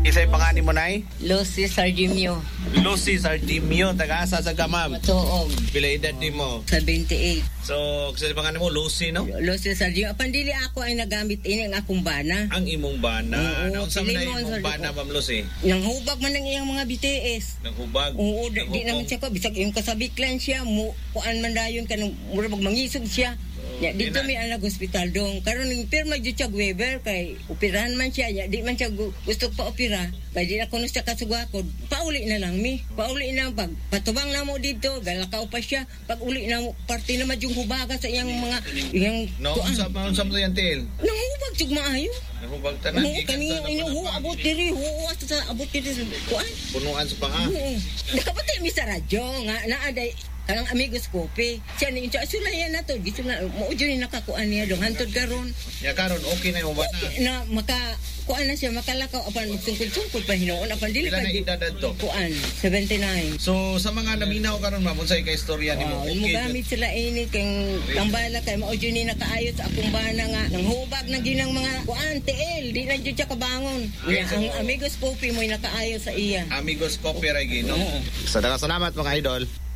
Kisay pangani mo nay? Lucy Sardimio. Lucy Sardimio, taga-asa sa Gamam. Matuog. Pila edad ni mo? 78. So, kisay pangani mo, Lucy, no? Lucy Sardimio. Pandili ako ay nagamit ini ang akong bana. Ang imong bana. Oo, Naunsa man na Pilimon, imong Sardimio. bana, Ma'am Lucy? Nang hubag man ng iyang mga BTS. Naghubag? Oo, di naman siya ko. Bisag yung kasabiklan siya. Kuan man dayon ka nung murag mangisog siya. Ya, dito may anak hospital dong. Karon ning pirma jud siya Weber kay operahan man siya. Ya, di man siya gusto pa opera. Kay di na kuno siya kasugakod. Pauli na lang mi. Pauli na pag patubang na mo dito, galakaw pa siya. Pag uli na mo party na yung hubaga sa iyang mga iyang No, unsa mo yan, Til? nangubag jud maayo. Naghubag tanan. Oo, kani ini abot diri, sa abot diri kuan. Punuan sa panga. Oo. Nakapatay mi sa radyo nga naaday kanang amigos kopi. Siya ni siya sulayan na to. Gito na mo jud ni nakakuan niya dong hantod karon. Ya karon okay na yung bana. Na maka kuan na siya makalakaw apan magsungkod-sungkod pa hinuon apan dili Ilan pa na edad adto? kuan 79. So sa mga naminaw karon ma'am, unsay ka istorya nimo? Mo gamit sila ini kay tambala kay mao jud ni nakaayo sa akong bana nga nang hubag na ginang mga kuan TL di na jud siya kabangon. Okay, Nga, so- ang amigos kopi mo nakaayo sa iya. Amigos Coffee Reggae, no? So, salamat mga idol.